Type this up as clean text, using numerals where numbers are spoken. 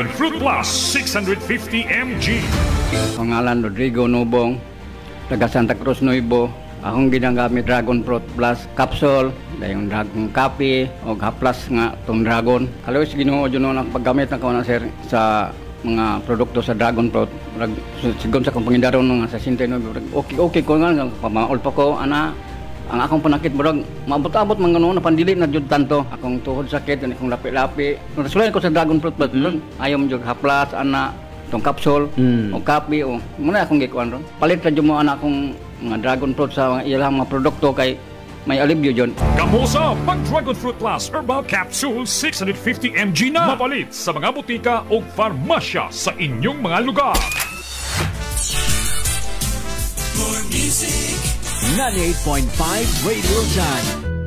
Dragon Fruit Plus 650 mg. Pangalan Rodrigo Nobong, taga Santa Cruz Nuevo. Akong ginagamit Dragon Fruit Plus capsule, dayon dragon coffee o haplas nga tong dragon. Kalawis Ginoo jud ang paggamit na ko na sir sa mga produkto sa Dragon Fruit. Sigon sa kong pangindaron nga sa 69. Okay ko nga pamaol pa ko ana. Ang akong panakit murag maabot-abot man ngano na pandili na jud tanto. Akong tuhod sakit ani akong lapi-lapi. Nasulan ko sa Dragon Fruit Plus. Ayaw mo jud haplas ana tong capsule o coffee o muna akong gikuan ron. Palit ra jud mo ana akong mga Dragon Fruit sa ilang mga produkto kay may alibyo dyan. Kamusa pag Dragon Fruit Plus Herbal Capsule 650 mg na mapalit sa mga butika o farmasya sa inyong mga lugar. More music. 98.5 Radio Time.